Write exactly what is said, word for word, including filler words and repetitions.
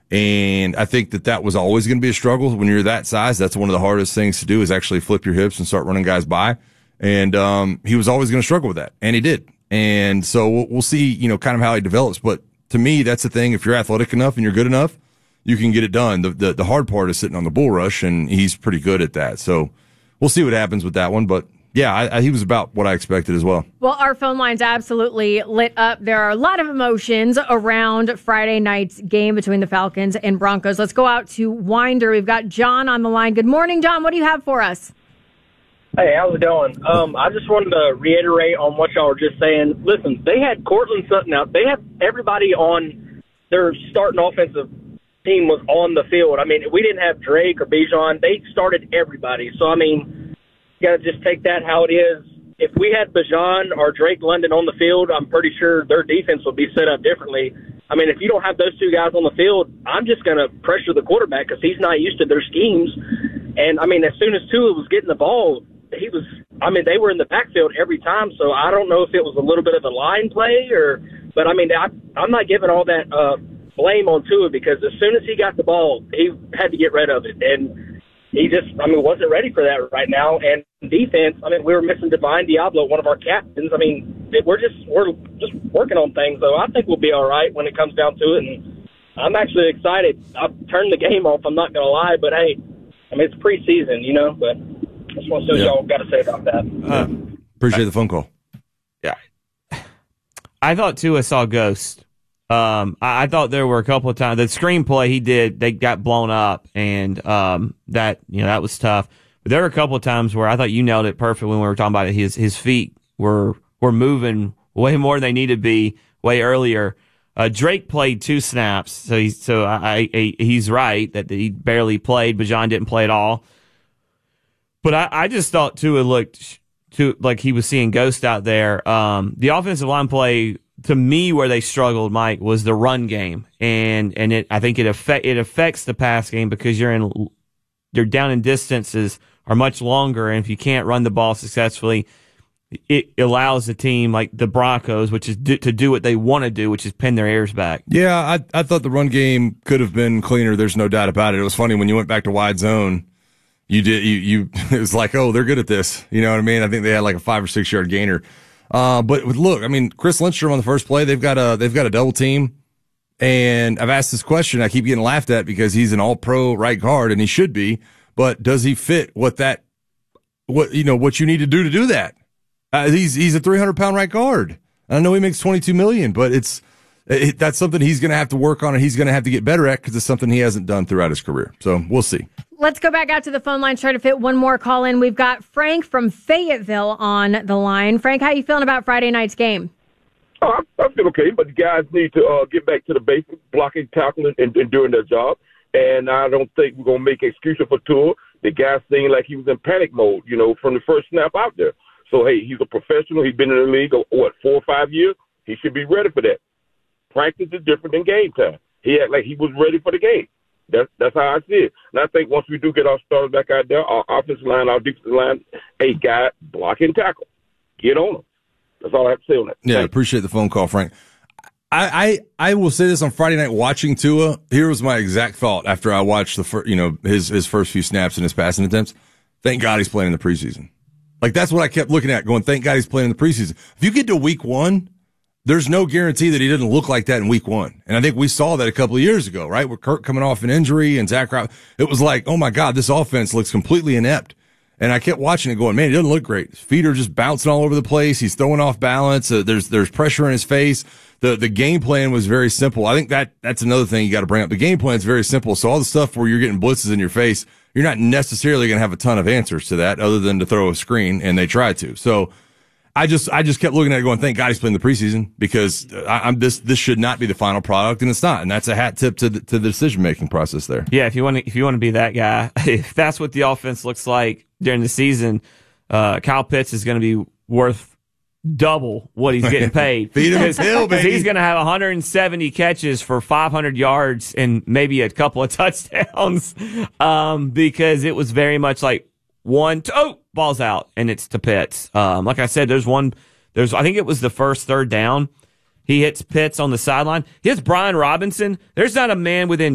And I think that that was always going to be a struggle when you're that size. That's one of the hardest things to do is actually flip your hips and start running guys by. And, um, he was always going to struggle with that. And he did. And so we'll, we'll see, you know, kind of how he develops. But to me, that's the thing. If you're athletic enough and you're good enough, you can get it done. The, the, the hard part is sitting on the bull rush, and he's pretty good at that. So we'll see what happens with that one. But yeah, I, I, he was about what I expected as well. Well, our phone line's absolutely lit up. There are a lot of emotions around Friday night's game between the Falcons and Broncos. Let's go out to Winder. We've got John on the line. Good morning, John. What do you have for us? Hey, how's it going? Um, I just wanted to reiterate on what y'all were just saying. Listen, they had Cortland Sutton out. They had everybody on their starting offensive team was on the field. I mean, we didn't have Drake or Bijan. They started everybody. So, I mean, you got to just take that how it is. If we had Bijan or Drake London on the field, I'm pretty sure their defense would be set up differently. I mean, if you don't have those two guys on the field, I'm just going to pressure the quarterback because he's not used to their schemes. And, I mean, as soon as Tua was getting the ball, he was – I mean, they were in the backfield every time, so I don't know if it was a little bit of a line play or – but, I mean, I, I'm not giving all that uh, blame on Tua because as soon as he got the ball, he had to get rid of it. And he just, I mean, wasn't ready for that right now. And defense, I mean, we were missing Divine Diablo, one of our captains. I mean, we're just we're just working on things, so I think we'll be all right when it comes down to it. And I'm actually excited. I've turned the game off, I'm not going to lie, but, hey, I mean, it's preseason, you know, but I just want to see what yeah. y'all got to say about that. Uh, appreciate the phone call. Yeah. I thought Tua saw ghost. Um, I, I thought there were a couple of times the screenplay he did, they got blown up, and um, that you know that was tough. But there were a couple of times where I thought you nailed it perfect when we were talking about it. His his feet were were moving way more than they needed to be way earlier. Uh, Drake played two snaps, so he's so I, I he's right that he barely played, but John didn't play at all. But I, I just thought Tua looked to like he was seeing ghost out there. Um, the offensive line play. To me, where they struggled, Mike, was the run game, and and it I think it affect it affects the pass game because you're in you're down in distances are much longer, and if you can't run the ball successfully, it allows the team like the Broncos, which is do, to do what they want to do, which is pin their ears back. Yeah, I I thought the run game could have been cleaner. There's no doubt about it. It was funny when you went back to wide zone. You did you you it was like, oh, they're good at this. You know what I mean? I think they had like a five or six yard gainer. Uh, but look, I mean, Chris Lindstrom on the first play, they've got a, they've got a double team. And I've asked this question. I keep getting laughed at because he's an all pro right guard and he should be, but does he fit what that, what, you know, what you need to do to do that? Uh, he's, he's a three hundred pound right guard. I know he makes twenty-two million, but it's, it, that's something he's going to have to work on and he's going to have to get better at because it's something he hasn't done throughout his career. So we'll see. Let's go back out to the phone line, try to fit one more call in. We've got Frank from Fayetteville on the line. Frank, how you feeling about Friday night's game? Oh, I, I feel okay, but the guys need to uh, get back to the basics, blocking, tackling, and, and doing their job. And I don't think we're going to make excuses for Tua. The guy seemed like he was in panic mode, you know, from the first snap out there. So, hey, he's a professional. He's been in the league, what, four or five years? He should be ready for that. Practice is different than game time. He acted like he was ready for the game. That's, that's how I see it. And I think once we do get our starters back out there, our offensive line, our defensive line, a guy block and tackle. Get on them. That's all I have to say on that. Yeah, Thanks. Appreciate the phone call, Frank. I, I, I will say this on Friday night watching Tua. Here was my exact thought after I watched the fir- you know, his, his first few snaps and his passing attempts. Thank God he's playing in the preseason. Like, that's what I kept looking at, going, thank God he's playing in the preseason. If you get to week one, there's no guarantee that he doesn't look like that in week one. And I think we saw that a couple of years ago, right? With Kirk coming off an injury and Zach Rob, it was like, oh my God, this offense looks completely inept. And I kept watching it going, man, he doesn't look great. His feet are just bouncing all over the place. He's throwing off balance. Uh, there's, there's pressure in his face. The, the game plan was very simple. I think that, that's another thing you got to bring up. The game plan is very simple. So all the stuff where you're getting blitzes in your face, you're not necessarily going to have a ton of answers to that other than to throw a screen, and they try to. So, I just, I just kept looking at it going, thank God he's playing the preseason because I, I'm this, this should not be the final product, and it's not. And that's a hat tip to the, to the decision making process there. Yeah. If you want to, if you want to be that guy, if that's what the offense looks like during the season, uh, Kyle Pitts is going to be worth double what he's getting paid. Feed him his hill, baby. He's going to have one hundred seventy catches for five hundred yards and maybe a couple of touchdowns. Um, because it was very much like one, two, oh, ball's out, and it's to Pitts. Um, like I said, there's one, there's, I think it was the first third down. He hits Pitts on the sideline. He hits Brian Robinson. There's not a man within